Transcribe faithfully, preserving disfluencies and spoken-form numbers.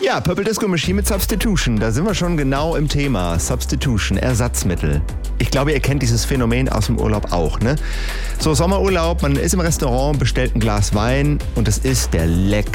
Ja, Purple Disco Machine mit Substitution. Da sind wir schon genau im Thema. Substitution, Ersatzmittel. Ich glaube, ihr kennt dieses Phänomen aus dem Urlaub auch, ne? So, Sommerurlaub, man ist im Restaurant, bestellt ein Glas Wein und es ist der lecker